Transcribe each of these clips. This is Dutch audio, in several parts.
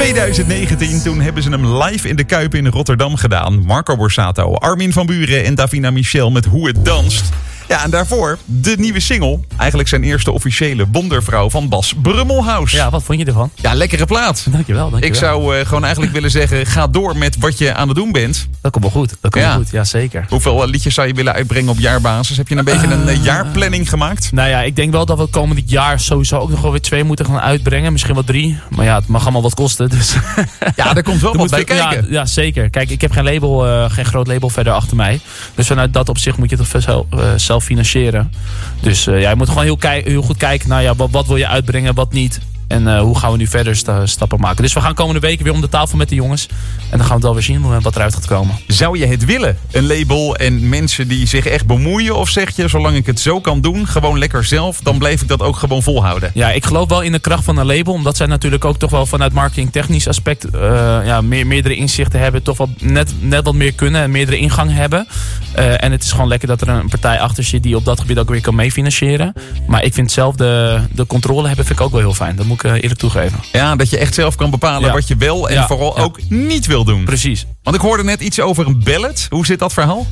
2019, toen hebben ze hem live in de Kuip in Rotterdam gedaan. Marco Borsato, Armin van Buuren en Davina Michel met Hoe het danst. Ja, en daarvoor de nieuwe single. Eigenlijk zijn eerste officiële wondervrouw van Bas Brummelhaus. Ja, wat vond je ervan? Ja, lekkere plaat. Dankjewel. Ik zou gewoon eigenlijk willen zeggen, ga door met wat je aan het doen bent. Dat komt wel goed. Ja, zeker. Hoeveel liedjes zou je willen uitbrengen op jaarbasis? Heb je een beetje een jaarplanning gemaakt? Nou ja, ik denk wel dat we het komende jaar sowieso ook nog wel weer 2 moeten gaan uitbrengen. Misschien wel 3. Maar ja, het mag allemaal wat kosten. Dus. Ja, daar komt wel wat bij kijken. Ja, zeker. Kijk, ik heb geen groot label verder achter mij. Dus vanuit dat opzicht moet je het zelf financieren. Dus je moet gewoon heel goed kijken naar wat wil je uitbrengen, wat niet. En hoe gaan we nu verder stappen maken. Dus we gaan komende weken weer om de tafel met de jongens. En dan gaan we het wel weer zien wat eruit gaat komen. Zou je het willen? Een label en mensen die zich echt bemoeien? Of zeg je, zolang ik het zo kan doen, gewoon lekker zelf, dan blijf ik dat ook gewoon volhouden? Ja, ik geloof wel in de kracht van een label. Omdat zij natuurlijk ook toch wel vanuit marketingtechnisch aspect meerdere inzichten hebben. Toch wel net wat meer kunnen en meerdere ingang hebben. En het is gewoon lekker dat er een partij achter zit die op dat gebied ook weer kan meefinancieren. Maar ik vind zelf de controle hebben vind ik ook wel heel fijn. Dat moet ik eerlijk toegeven. Ja, dat je echt zelf kan bepalen wat je wel en vooral ook niet wil doen. Precies. Want ik hoorde net iets over een ballad. Hoe zit dat verhaal?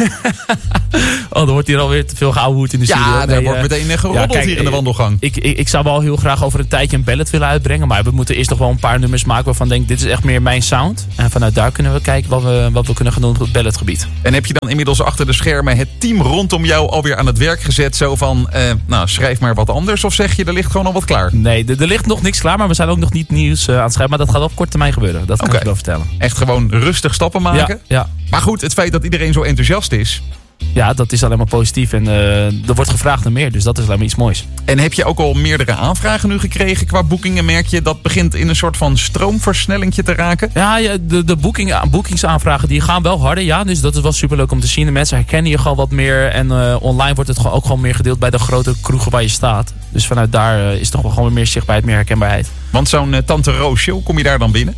Er wordt hier alweer te veel geouwehoerd in de studio. Ja, daar wordt meteen geroddeld hier in de wandelgang. Ik zou wel heel graag over een tijdje een ballad willen uitbrengen. Maar we moeten eerst nog wel een paar nummers maken waarvan ik denk, dit is echt meer mijn sound. En vanuit daar kunnen we kijken wat we kunnen gaan doen op het balladgebied. En heb je dan inmiddels achter de schermen het team rondom jou alweer aan het werk gezet? Zo van, schrijf maar wat anders. Of zeg je, er ligt gewoon al wat klaar? Nee, er ligt nog niks klaar. Maar we zijn ook nog niet nieuws aan het schrijven. Maar dat gaat op korte termijn gebeuren. Dat kan ik wel vertellen. Echt gewoon rustig stappen maken? Ja. Maar goed, het feit dat iedereen zo enthousiast is. Ja, dat is alleen maar positief. En er wordt gevraagd naar meer. Dus dat is alleen maar iets moois. En heb je ook al meerdere aanvragen nu gekregen qua boekingen? Merk je dat begint in een soort van stroomversnellingje te raken? Ja, de boekingsaanvragen die gaan wel harder. Ja, dus dat is wel superleuk om te zien. De mensen herkennen je gewoon wat meer. En online wordt het ook gewoon meer gedeeld bij de grote kroegen waar je staat. Dus vanuit daar is toch wel gewoon meer zichtbaarheid, meer herkenbaarheid. Want zo'n Tante Roosje, hoe kom je daar dan binnen?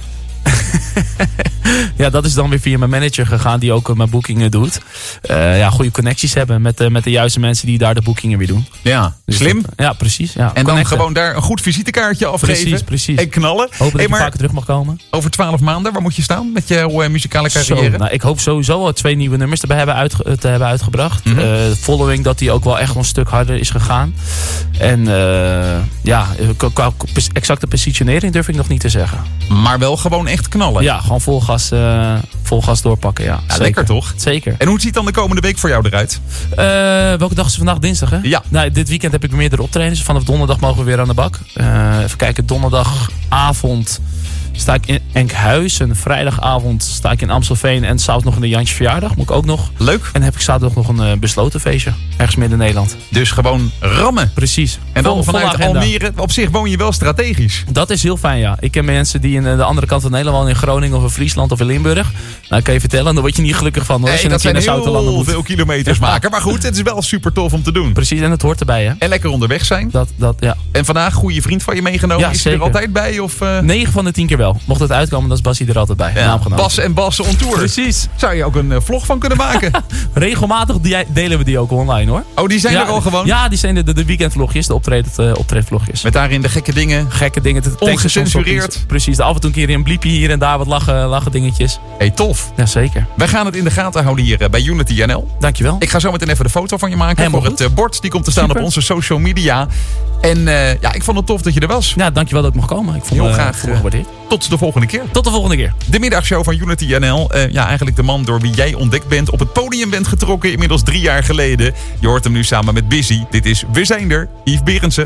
Ja, dat is dan weer via mijn manager gegaan die ook mijn boekingen doet. Goede connecties hebben met de juiste mensen die daar de boekingen weer doen. Ja, dus slim. Ja, precies. Ja. En dan gewoon daar een goed visitekaartje afgeven. Precies. En knallen. Hopen dat je vaker terug mag komen. Over 12 maanden, waar moet je staan met je muzikale carrière? Ik hoop sowieso al 2 nieuwe nummers te hebben uitgebracht. Mm-hmm. Following dat die ook wel echt een stuk harder is gegaan. En qua exacte positionering durf ik nog niet te zeggen. Maar wel gewoon echt knallen. Ja, gewoon vol gas doorpakken. Ja, lekker toch? Zeker. En hoe ziet dan de komende week voor jou eruit? Welke dag is vandaag? Dinsdag, hè? Ja. Nou, dit weekend heb ik meerdere optredens. Vanaf donderdag mogen we weer aan de bak. Even kijken, donderdagavond sta ik in Enkhuizen. Vrijdagavond sta ik in Amstelveen. En s'avonds nog in de Jantje verjaardag. Moet ik ook nog. Leuk. En dan heb ik zaterdag nog een besloten feestje. Ergens midden in Nederland. Dus gewoon rammen. Precies. En dan vanuit Almere. Op zich woon je wel strategisch. Dat is heel fijn, ja. Ik ken mensen die in de andere kant van Nederland wonen. In Groningen of in Friesland of in Limburg. Nou, kan je vertellen. Dan word je niet gelukkig van. Hoor, als je dat zijn heel veel kilometers Ja. maken. Maar goed, het is wel super tof om te doen. Precies, en het hoort erbij, hè. En lekker onderweg zijn. Ja. En vandaag goede vriend van je meegenomen. Ja, is hij er altijd bij? Of, 9 van de 10 keer wel. Mocht het uitkomen, dan is Bassie er altijd bij. Ja, Bas en Bas on tour. Precies. Zou je ook een vlog van kunnen maken? Regelmatig delen we die ook online, hoor. Oh, die zijn er al gewoon? Ja, die zijn de weekendvlogjes, de optreedvlogjes. Met daarin de gekke dingen. Ongecensureerd. Precies, af en toe een keer een bliepje hier en daar, wat lachen dingetjes. Hey, tof. Ja, zeker. Wij gaan het in de gaten houden hier bij Unity NL. Dankjewel. Ik ga zo meteen even de foto van je maken. Helemaal voor goed. Het bord. Die komt te staan op onze social media. En ik vond het tof dat je er was. Ja, dankjewel dat ik mocht komen. Ik vond heel graag gewaardeerd. Tot de volgende keer. Tot de volgende keer. De middagshow van Unity NL. Eigenlijk de man door wie jij ontdekt bent. Op het podium bent getrokken inmiddels 3 jaar geleden. Je hoort hem nu samen met Busy. Dit is We Zijn Er. Yves Berendsen.